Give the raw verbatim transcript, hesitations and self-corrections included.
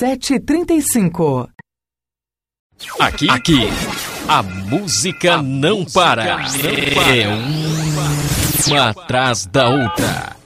sete trinta e cinco. Aqui, aqui, a música, a não, música para. não para. É uma atrás da outra.